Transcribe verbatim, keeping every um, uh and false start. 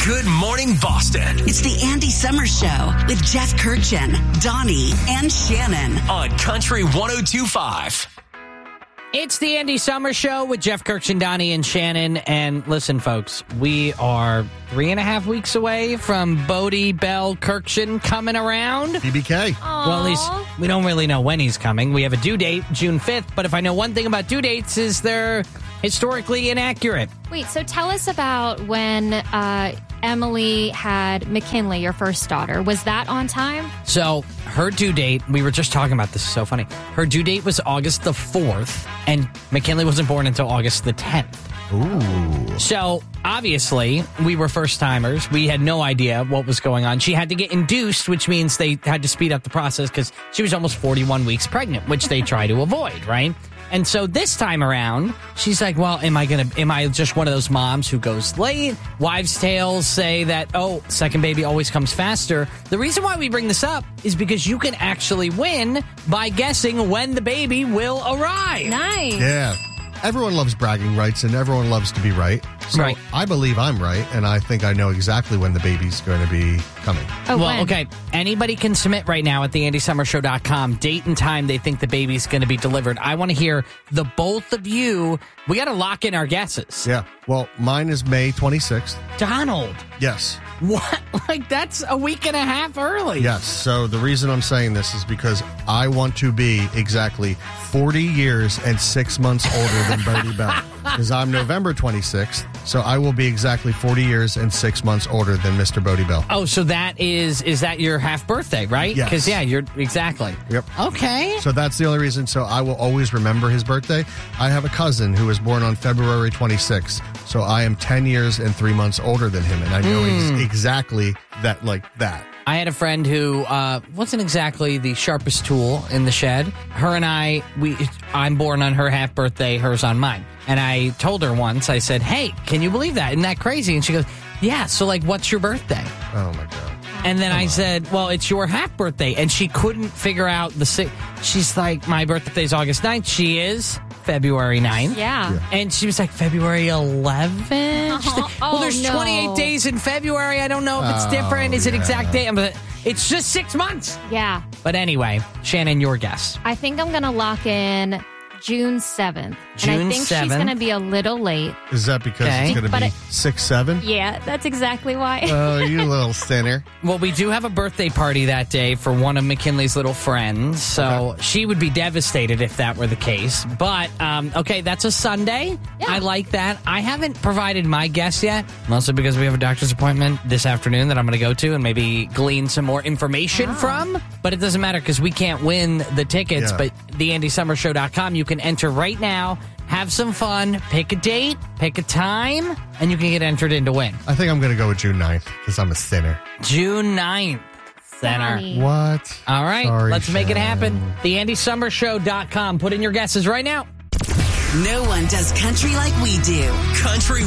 Good Morning Boston. It's the Andy Summers Show with Jeff Kirchin, Donnie, and Shannon. On Country one oh two point five. It's the Andy Summers Show with Jeff Kirchin, Donnie, and Shannon. And listen, folks, we are three and a half weeks away from Bodie Bell Kirchin coming around. B B K. Well, at least we don't really know when he's coming. We have a due date, June fifth. But if I know one thing about due dates is they're historically inaccurate. Wait, so tell us about when uh, Emily had McKinley, your first daughter. Was that on time? So her due date, we were just talking about this, is so funny. Her due date was August the fourth, and McKinley wasn't born until August the tenth. Ooh. So obviously, we were first timers. We had no idea what was going on. She had to get induced, which means they had to speed up the process because she was almost forty-one weeks pregnant, which they try to avoid, right? And so this time around, she's like, well, am I going to, am I just one of those moms who goes late? Wives' tales say that, oh, second baby always comes faster. The reason why we bring this up is because you can actually win by guessing when the baby will arrive. Nice. Yeah. Everyone loves bragging rights and everyone loves to be right. So Right. I believe I'm right, and I think I know exactly when the baby's going to be coming. Oh, Well, when? okay. Anybody can submit right now at the andy summer show dot com. Date and time they think the baby's going to be delivered. I want to hear the both of you. We got to lock in our guesses. Yeah. Well, mine is May twenty-sixth. Donald, Yes. what? Like, that's a week and a half early. Yes. So the reason I'm saying this is because I want to be exactly forty years and six months older than Bodie Bell. Because I'm November twenty-sixth, so I will be exactly forty years and six months older than Mister Bodie Bell. Oh, so that is, is that your half birthday, right? Yes. Because, yeah, you're, exactly. Yep. Okay. So that's the only reason. So I will always remember his birthday. I have a cousin who was born on February twenty-sixth. So I am ten years and three months older than him. And I know ex- exactly that, like that. I had a friend who uh, wasn't exactly the sharpest tool in the shed. Her and I, we, I'm born on her half birthday, hers on mine. And I told her once, I said, hey, can you believe that? Isn't that crazy? And she goes, yeah, so like, what's your birthday? Oh, my God. And then I said, well, it's your half birthday. And she couldn't figure out the si- She's like, my birthday's August ninth. She is February ninth. Yeah. Yeah. And she was like, February eleventh? Uh-huh. Well, Oh, there's no. twenty-eight days in February. I don't know if it's Oh, different. Is it yeah. exact date? But it's just six months. Yeah. But anyway, Shannon, your guess. I think I'm going to lock in June seventh. June and I think seventh. she's going to be a little late. Is that because Okay. it's going to But be it- six seven? Yeah, that's exactly why. Oh, you little sinner. Well, we do have a birthday party that day for one of McKinley's little friends. So she would be devastated if that were the case. But, um, okay, that's a Sunday. Yeah. I like that. I haven't provided my guess yet, mostly because we have a doctor's appointment this afternoon that I'm going to go to and maybe glean some more information from. But it doesn't matter because we can't win the tickets. Yeah. But the andy summer show dot com, you can enter right now. Have some fun, pick a date, pick a time, and you can get entered in to win. I think I'm going to go with June ninth because I'm a sinner. June ninth. Center. Donnie. What? All right, Sorry, let's make it happen. Shannon. the andy summer show dot com. Put in your guesses right now. No one does country like we do. Country